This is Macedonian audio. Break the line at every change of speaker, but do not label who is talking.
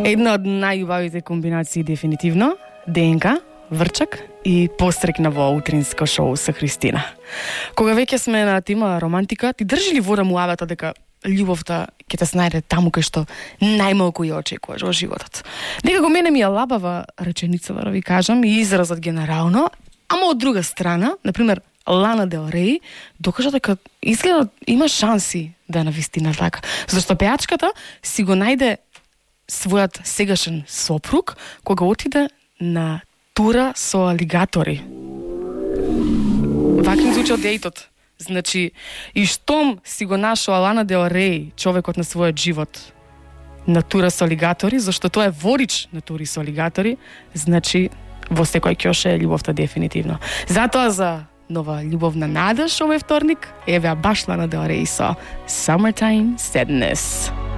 Една од најубавите комбинации дефинитивно ДНК, врчак и пострекна во утринско шоу со Христина. Кога веќе сме на тема романтика, ти држи ли вода муавата дека љубовта ќе те снајде таму кај што најмалку ја очекуваш во животот? Некако мене ми е лабава реченица, да ви кажам, и изразот генерално, ама од друга страна, например, Лана Дел Рей докажа дека изгледа има шанси да е навистина така. Зашто пеачката си го најде својот сегашен сопруг кога отиде на тура со алигатори. Вака ми звучи од дејтот. Значи, и штом си го нашо Лана Дел Рей, човекот на својот живот, на тура со алигатори, зашто тоа е водич на тури со алигатори, значи, во секој ќоше е љубовта дефинитивно. Затоа за нова љубовна надеж овој вторник, еве баш Лана Дел Рей со Summertime Sadness.